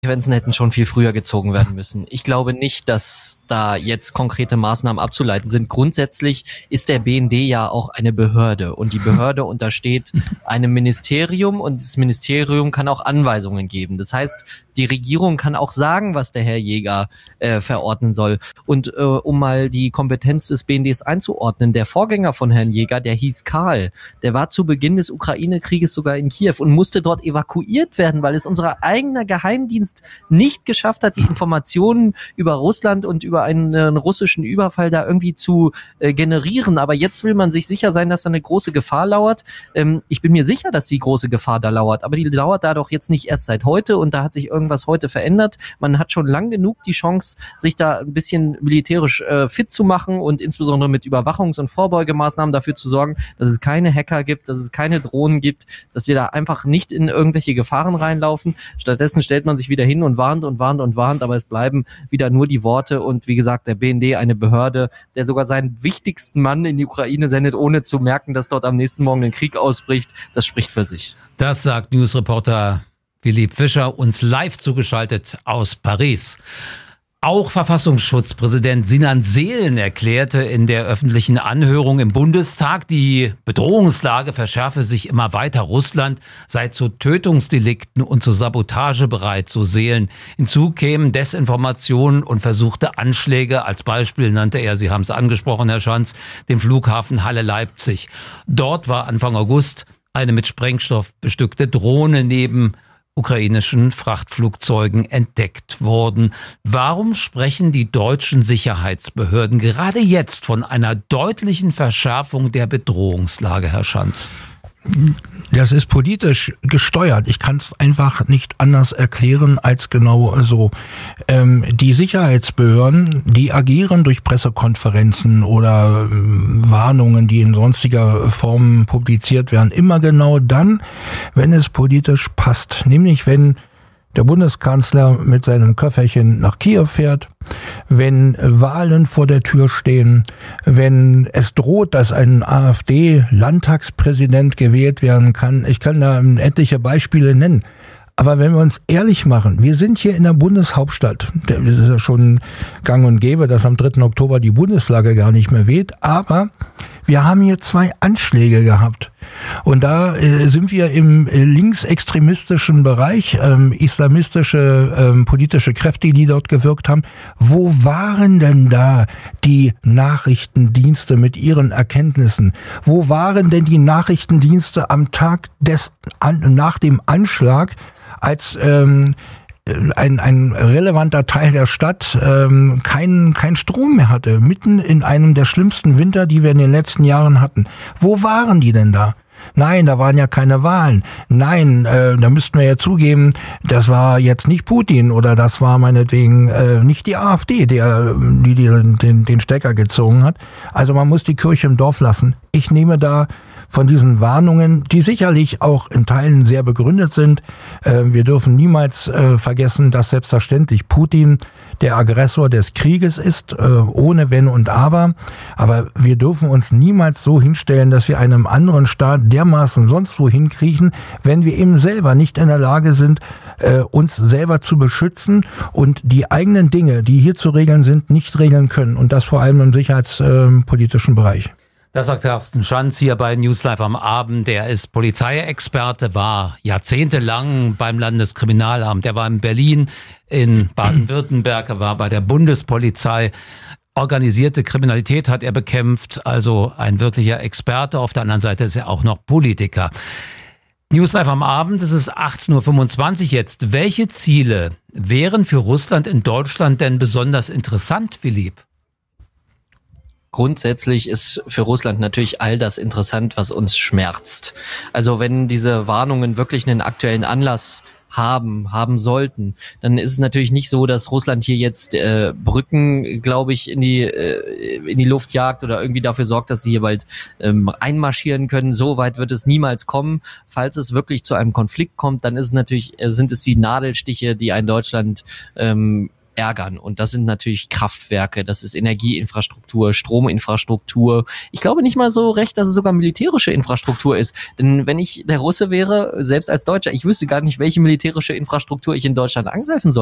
Konsequenzen hätten schon viel früher gezogen werden müssen. Ich glaube nicht, dass da jetzt konkrete Maßnahmen abzuleiten sind. Grundsätzlich ist der BND ja auch eine Behörde und die Behörde untersteht einem Ministerium und das Ministerium kann auch Anweisungen geben. Das heißt, die Regierung kann auch sagen, was der Herr Jäger verordnen soll. Und um mal die Kompetenz des BNDs einzuordnen, der Vorgänger von Herrn Jäger, der hieß Karl, der war zu Beginn des Ukraine-Krieges sogar in Kiew und musste dort evakuiert werden, weil es unser eigener Geheimdienst nicht geschafft hat, die Informationen über Russland und über einen russischen Überfall da irgendwie zu generieren. Aber jetzt will man sich sicher sein, dass da eine große Gefahr lauert. Ich bin mir sicher, dass die große Gefahr da lauert, aber die lauert da doch jetzt nicht erst seit heute und da hat sich irgendwas heute verändert. Man hat schon lang genug die Chance, sich da ein bisschen militärisch fit zu machen und insbesondere mit Überwachungs- und Vorbeugemaßnahmen dafür zu sorgen, dass es keine Hacker gibt, dass es keine Drohnen gibt, dass wir da einfach nicht in irgendwelche Gefahren reinlaufen. Stattdessen stellt man sich wieder hin und warnt und warnt und warnt, aber es bleiben wieder nur die Worte und wie gesagt, der BND, eine Behörde, der sogar seinen wichtigsten Mann in die Ukraine sendet, ohne zu merken, dass dort am nächsten Morgen ein Krieg ausbricht, das spricht für sich. Das sagt Newsreporter Philipp Fischer, uns live zugeschaltet aus Paris. Auch Verfassungsschutzpräsident Sinan Selen erklärte in der öffentlichen Anhörung im Bundestag, die Bedrohungslage verschärfe sich immer weiter. Russland sei zu Tötungsdelikten und zu Sabotage bereit, so Selen. Hinzu kämen Desinformationen und versuchte Anschläge. Als Beispiel nannte er, Sie haben es angesprochen, Herr Schanz, den Flughafen Halle-Leipzig. Dort war Anfang August eine mit Sprengstoff bestückte Drohne neben ukrainischen Frachtflugzeugen entdeckt worden. Warum sprechen die deutschen Sicherheitsbehörden gerade jetzt von einer deutlichen Verschärfung der Bedrohungslage, Herr Schanz? Das ist politisch gesteuert. Ich kann es einfach nicht anders erklären als genau so. Die Sicherheitsbehörden, die agieren durch Pressekonferenzen oder Warnungen, die in sonstiger Form publiziert werden, immer genau dann, wenn es politisch passt. Nämlich wenn der Bundeskanzler mit seinem Köfferchen nach Kiew fährt, wenn Wahlen vor der Tür stehen, wenn es droht, dass ein AfD-Landtagspräsident gewählt werden kann. Ich kann da etliche Beispiele nennen. Aber wenn wir uns ehrlich machen, wir sind hier in der Bundeshauptstadt. Das ist ja schon gang und gäbe, dass am 3. Oktober die Bundesflagge gar nicht mehr weht. Aber wir haben hier 2 Anschläge gehabt. Und da sind wir im linksextremistischen Bereich, islamistische politische Kräfte, die dort gewirkt haben. Wo waren denn da die Nachrichtendienste mit ihren Erkenntnissen? Wo waren denn die Nachrichtendienste am Tag nach dem Anschlag, als ein relevanter Teil der Stadt kein Strom mehr hatte, mitten in einem der schlimmsten Winter, die wir in den letzten Jahren hatten? Wo waren die denn da? Nein, da waren ja keine Wahlen. Nein, da müssten wir ja zugeben, das war jetzt nicht Putin oder das war meinetwegen nicht die AfD, die den Stecker gezogen hat. Also man muss die Kirche im Dorf lassen. Ich nehme da von diesen Warnungen, die sicherlich auch in Teilen sehr begründet sind. Wir dürfen niemals vergessen, dass selbstverständlich Putin der Aggressor des Krieges ist, ohne Wenn und Aber. Aber wir dürfen uns niemals so hinstellen, dass wir einem anderen Staat dermaßen sonst wohin kriechen, wenn wir eben selber nicht in der Lage sind, uns selber zu beschützen und die eigenen Dinge, die hier zu regeln sind, nicht regeln können. Und das vor allem im sicherheitspolitischen Bereich. Das sagt Carsten Schanz hier bei News Live am Abend. Er ist Polizeiexperte, war jahrzehntelang beim Landeskriminalamt. Er war in Berlin, in Baden-Württemberg, er war bei der Bundespolizei. Organisierte Kriminalität hat er bekämpft, also ein wirklicher Experte. Auf der anderen Seite ist er auch noch Politiker. News Live am Abend, es ist 18.25 Uhr jetzt. Welche Ziele wären für Russland in Deutschland denn besonders interessant, Philipp? Grundsätzlich ist für Russland natürlich all das interessant, was uns schmerzt. Also wenn diese Warnungen wirklich einen aktuellen Anlass haben sollten, dann ist es natürlich nicht so, dass Russland hier jetzt Brücken, glaube ich, in die Luft jagt oder irgendwie dafür sorgt, dass sie hier bald einmarschieren können. So weit wird es niemals kommen. Falls es wirklich zu einem Konflikt kommt, dann ist es natürlich, sind es die Nadelstiche, die ein Deutschland ärgern. Und das sind natürlich Kraftwerke, das ist Energieinfrastruktur, Strominfrastruktur. Ich glaube nicht mal so recht, dass es sogar militärische Infrastruktur ist. Denn wenn ich der Russe wäre, selbst als Deutscher, ich wüsste gar nicht, welche militärische Infrastruktur ich in Deutschland angreifen soll.